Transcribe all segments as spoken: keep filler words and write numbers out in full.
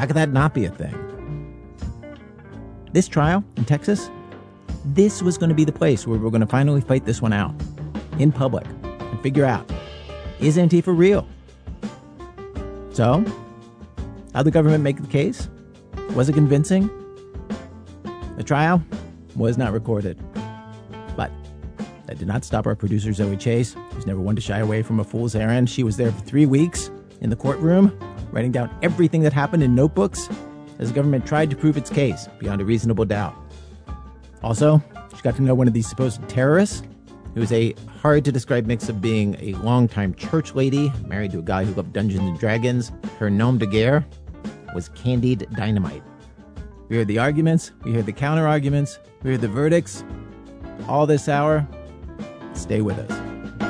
How could that not be a thing? This trial in Texas, this was going to be the place where we're going to finally fight this one out in public and figure out, is Antifa real? So, how'd the government make the case? Was it convincing? The trial was not recorded. But that did not stop our producer, Zoe Chase, who's never one to shy away from a fool's errand. She was there for three weeks in the courtroom, writing down everything that happened in notebooks as the government tried to prove its case beyond a reasonable doubt. Also, she got to know one of these supposed terrorists, who was a hard-to-describe mix of being a longtime church lady, married to a guy who loved Dungeons and Dragons. Her nom de guerre was Candied Dynamite. We heard the arguments, we heard the counter-arguments, we heard the verdicts. All this hour, stay with us.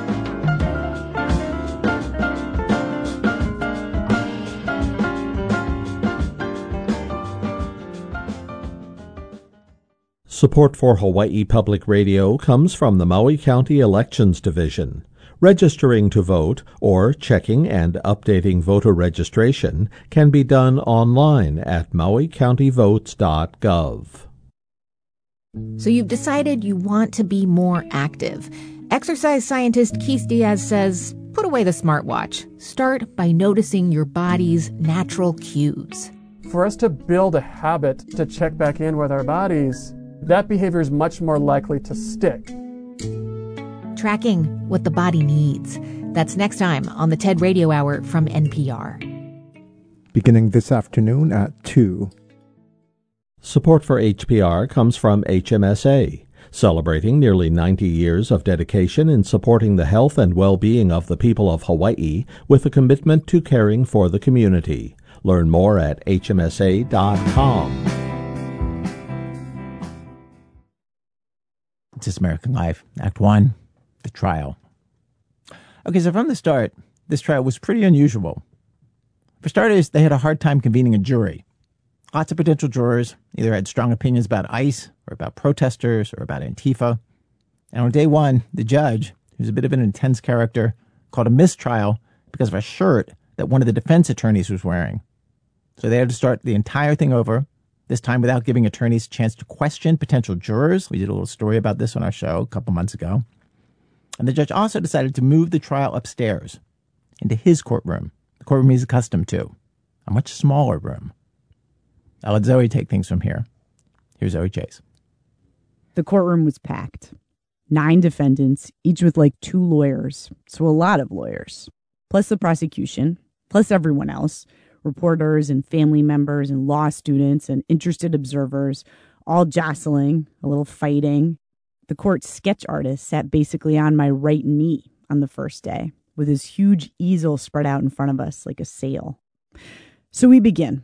Support for Hawaii Public Radio comes from the Maui County Elections Division. Registering to vote or checking and updating voter registration can be done online at maui county votes dot gov. So you've decided you want to be more active. Exercise scientist Keith Diaz says, put away the smartwatch. Start by noticing your body's natural cues. For us to build a habit to check back in with our bodies, that behavior is much more likely to stick. Tracking what the body needs. That's next time on the TED Radio Hour from N P R. Beginning this afternoon at two. Support for H P R comes from H M S A, celebrating nearly ninety years of dedication in supporting the health and well-being of the people of Hawaii with a commitment to caring for the community. Learn more at H M S A dot com. This is American Life, Act One, the trial. Okay, so from the start, this trial was pretty unusual. For starters, they had a hard time convening a jury. Lots of potential jurors either had strong opinions about ICE or about protesters or about Antifa. And on day one, the judge, who's a bit of an intense character, called a mistrial because of a shirt that one of the defense attorneys was wearing. So they had to start the entire thing over, this time without giving attorneys a chance to question potential jurors. We did a little story about this on our show a couple months ago. And the judge also decided to move the trial upstairs into his courtroom, the courtroom he's accustomed to, a much smaller room. I'll let Zoe take things from here. Here's Zoe Chase. The courtroom was packed. Nine defendants, each with like two lawyers, so a lot of lawyers, plus the prosecution, plus everyone else, reporters and family members and law students and interested observers, all jostling, a little fighting. The court's sketch artist sat basically on my right knee on the first day, with his huge easel spread out in front of us like a sail. So we begin.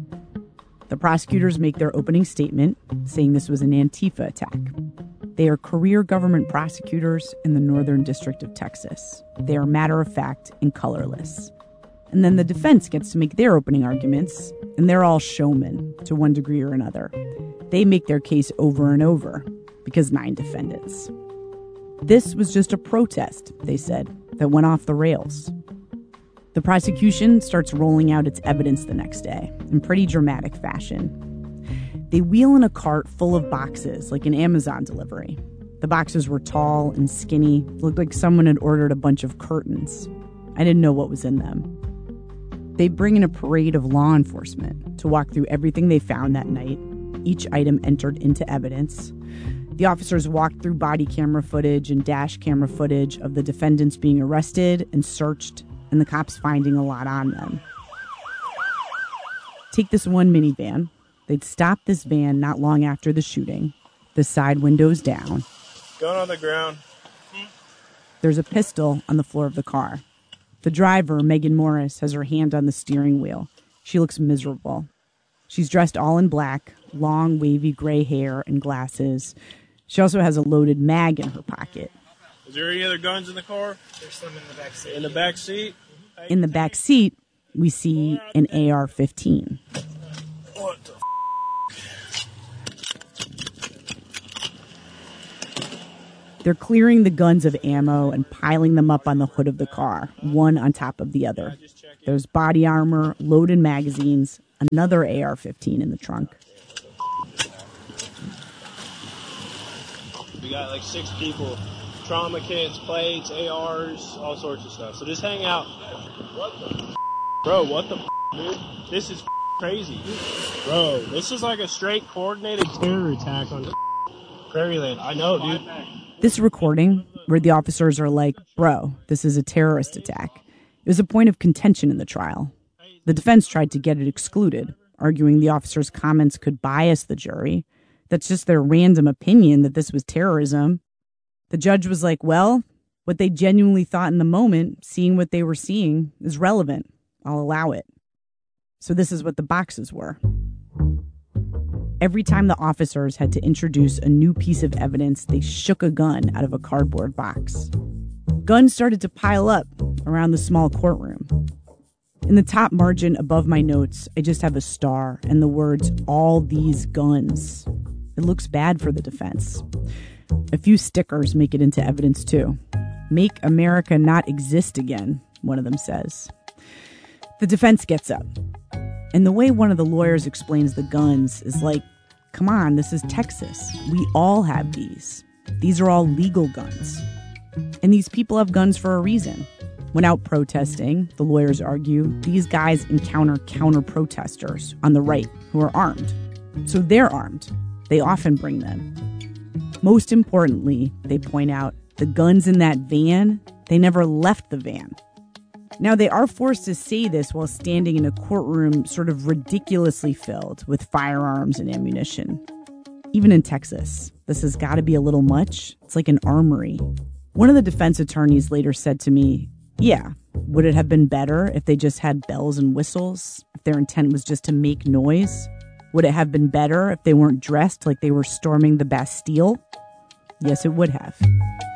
The prosecutors make their opening statement, saying this was an Antifa attack. They are career government prosecutors in the Northern District of Texas. They are matter-of-fact and colorless. And then the defense gets to make their opening arguments, and they're all showmen to one degree or another. They make their case over and over, because nine defendants. This was just a protest, they said, that went off the rails. The prosecution starts rolling out its evidence the next day, in pretty dramatic fashion. They wheel in a cart full of boxes, like an Amazon delivery. The boxes were tall and skinny, looked like someone had ordered a bunch of curtains. I didn't know what was in them. They bring in a parade of law enforcement to walk through everything they found that night, each item entered into evidence. The officers walked through body camera footage and dash camera footage of the defendants being arrested and searched, and the cops finding a lot on them. Take this one minivan. They'd stopped this van not long after the shooting. The side windows down. Gun on the ground. There's a pistol on the floor of the car. The driver, Megan Morris, has her hand on the steering wheel. She looks miserable. She's dressed all in black, long, wavy gray hair and glasses. She also has a loaded mag in her pocket. Is there any other guns in the car? There's some in the back seat. In the back seat? In the back seat, we see an A R fifteen. What the f***? They're clearing the guns of ammo and piling them up on the hood of the car, one on top of the other. There's body armor, loaded magazines, another A R fifteen in the trunk. We got like six people. Trauma kits, plates, A Rs, all sorts of stuff. So just hang out. What the f***? Bro, what the f***, dude? This is f***, crazy. Bro, this is like a straight coordinated terror attack on Prairieland. I know, dude. This recording, where the officers are like, bro, this is a terrorist attack, it was a point of contention in the trial. The defense tried to get it excluded, arguing the officers' comments could bias the jury. That's just their random opinion that this was terrorism. The judge was like, well, what they genuinely thought in the moment, seeing what they were seeing, is relevant. I'll allow it. So this is what the boxes were. Every time the officers had to introduce a new piece of evidence, they shook a gun out of a cardboard box. Guns started to pile up around the small courtroom. In the top margin above my notes, I just have a star and the words, all these guns. It looks bad for the defense. A few stickers make it into evidence too. Make America not exist again, one of them says. The defense gets up. And the way one of the lawyers explains the guns is like, come on, this is Texas. We all have these. These are all legal guns. And these people have guns for a reason. When out protesting, the lawyers argue, these guys encounter counter-protesters on the right who are armed. So they're armed. They often bring them. Most importantly, they point out, the guns in that van, they never left the van. Now, they are forced to say this while standing in a courtroom sort of ridiculously filled with firearms and ammunition. Even in Texas, this has got to be a little much. It's like an armory. One of the defense attorneys later said to me, yeah, would it have been better if they just had bells and whistles? If their intent was just to make noise? Would it have been better if they weren't dressed like they were storming the Bastille? Yes, it would have.